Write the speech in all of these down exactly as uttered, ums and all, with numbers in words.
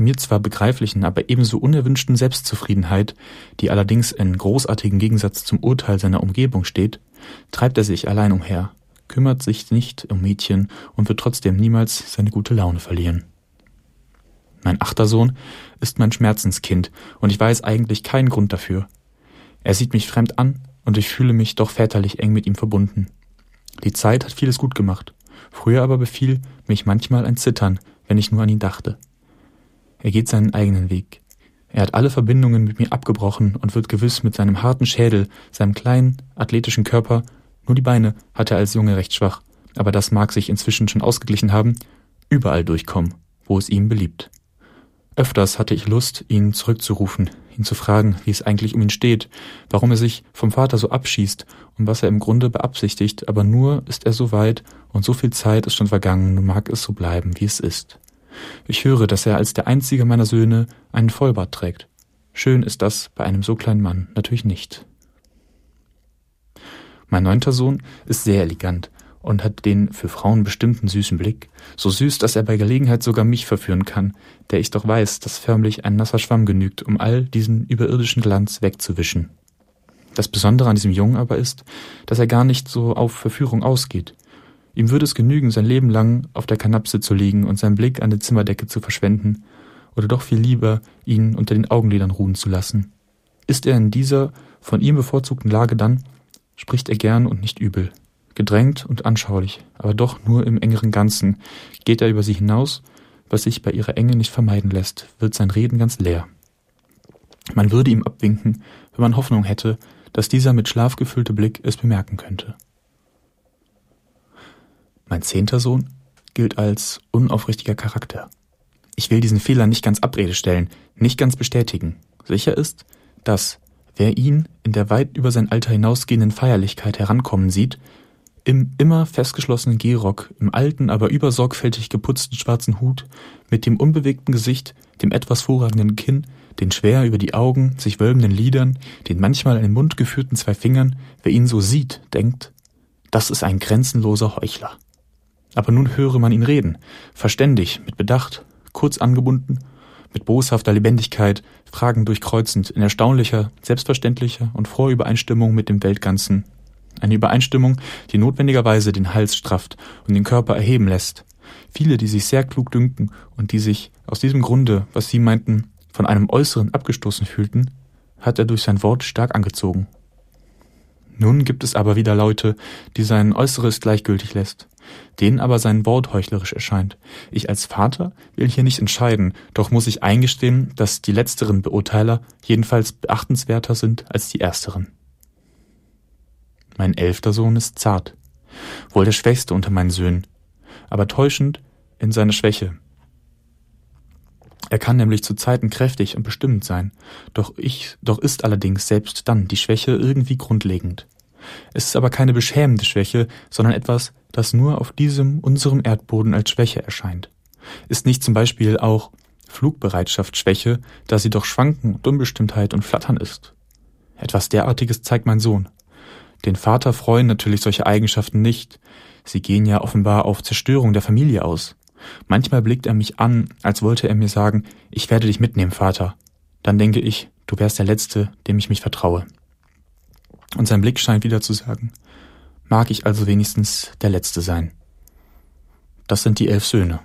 mir zwar begreiflichen, aber ebenso unerwünschten Selbstzufriedenheit, die allerdings in großartigem Gegensatz zum Urteil seiner Umgebung steht, treibt er sich allein umher, kümmert sich nicht um Mädchen und wird trotzdem niemals seine gute Laune verlieren. Mein achter Sohn ist mein Schmerzenskind und ich weiß eigentlich keinen Grund dafür. Er sieht mich fremd an und ich fühle mich doch väterlich eng mit ihm verbunden. Die Zeit hat vieles gut gemacht, früher aber befiel mich manchmal ein Zittern, wenn ich nur an ihn dachte. Er geht seinen eigenen Weg. Er hat alle Verbindungen mit mir abgebrochen und wird gewiss mit seinem harten Schädel, seinem kleinen, athletischen Körper, nur die Beine hat er als Junge recht schwach, aber das mag sich inzwischen schon ausgeglichen haben, überall durchkommen, wo es ihm beliebt. Öfters hatte ich Lust, ihn zurückzurufen, ihn zu fragen, wie es eigentlich um ihn steht, warum er sich vom Vater so abschießt und was er im Grunde beabsichtigt, aber nur ist er so weit und so viel Zeit ist schon vergangen, nun mag es so bleiben, wie es ist. Ich höre, dass er als der einzige meiner Söhne einen Vollbart trägt. Schön ist das bei einem so kleinen Mann natürlich nicht. Mein neunter Sohn ist sehr elegant und hat den für Frauen bestimmten süßen Blick, so süß, dass er bei Gelegenheit sogar mich verführen kann, der ich doch weiß, dass förmlich ein nasser Schwamm genügt, um all diesen überirdischen Glanz wegzuwischen. Das Besondere an diesem Jungen aber ist, dass er gar nicht so auf Verführung ausgeht. Ihm würde es genügen, sein Leben lang auf der Kanapse zu liegen und seinen Blick an der Zimmerdecke zu verschwenden, oder doch viel lieber, ihn unter den Augenlidern ruhen zu lassen. Ist er in dieser von ihm bevorzugten Lage dann, spricht er gern und nicht übel. Gedrängt und anschaulich, aber doch nur im engeren Ganzen. Geht er über sie hinaus, was sich bei ihrer Enge nicht vermeiden lässt, wird sein Reden ganz leer. Man würde ihm abwinken, wenn man Hoffnung hätte, dass dieser mit Schlaf gefüllte Blick es bemerken könnte. Mein zehnter Sohn gilt als unaufrichtiger Charakter. Ich will diesen Fehler nicht ganz Abrede stellen, nicht ganz bestätigen. Sicher ist, dass, wer ihn in der weit über sein Alter hinausgehenden Feierlichkeit herankommen sieht, im immer festgeschlossenen Gehrock, im alten, aber übersorgfältig geputzten schwarzen Hut, mit dem unbewegten Gesicht, dem etwas vorragenden Kinn, den schwer über die Augen sich wölbenden Lidern, den manchmal in den Mund geführten zwei Fingern, wer ihn so sieht, denkt, das ist ein grenzenloser Heuchler. Aber nun höre man ihn reden, verständig, mit Bedacht, kurz angebunden, mit boshafter Lebendigkeit, Fragen durchkreuzend, in erstaunlicher, selbstverständlicher und froher Übereinstimmung mit dem Weltganzen. Eine Übereinstimmung, die notwendigerweise den Hals strafft und den Körper erheben lässt. Viele, die sich sehr klug dünken und die sich aus diesem Grunde, was sie meinten, von einem Äußeren abgestoßen fühlten, hat er durch sein Wort stark angezogen. Nun gibt es aber wieder Leute, die sein Äußeres gleichgültig lässt, denen aber sein Wort heuchlerisch erscheint. Ich als Vater will hier nicht entscheiden, doch muss ich eingestehen, dass die letzteren Beurteiler jedenfalls beachtenswerter sind als die ersteren. Mein elfter Sohn ist zart, wohl der schwächste unter meinen Söhnen, aber täuschend in seiner Schwäche. Er kann nämlich zu Zeiten kräftig und bestimmend sein, doch ich, doch ist allerdings selbst dann die Schwäche irgendwie grundlegend. Es ist aber keine beschämende Schwäche, sondern etwas, das nur auf diesem, unserem Erdboden als Schwäche erscheint. Ist nicht zum Beispiel auch Flugbereitschaft Schwäche, da sie doch Schwanken und Unbestimmtheit und Flattern ist? Etwas derartiges zeigt mein Sohn. Den Vater freuen natürlich solche Eigenschaften nicht. Sie gehen ja offenbar auf Zerstörung der Familie aus. Manchmal blickt er mich an, als wollte er mir sagen, ich werde dich mitnehmen, Vater. Dann denke ich, du wärst der Letzte, dem ich mich vertraue. Und sein Blick scheint wieder zu sagen, mag ich also wenigstens der Letzte sein. Das sind die elf Söhne.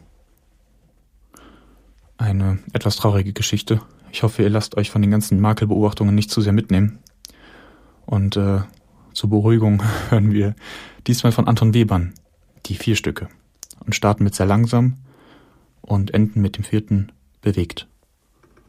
Eine etwas traurige Geschichte. Ich hoffe, ihr lasst euch von den ganzen Makelbeobachtungen nicht zu sehr mitnehmen. Und äh, zur Beruhigung hören wir diesmal von Anton Webern die vier Stücke und starten mit sehr langsam und enden mit dem vierten bewegt.